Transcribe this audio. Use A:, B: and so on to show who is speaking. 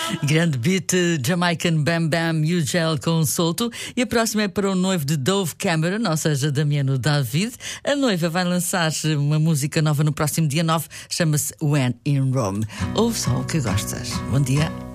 A: Grande beat, Jamaican Bam Bam Ugel com Solto. E a próxima é para o noivo de Dove Cameron, ou seja, Damiano David. A noiva vai lançar uma música nova no próximo dia 9, chama-se When in Rome. Ouve só o que gostas. Bom dia.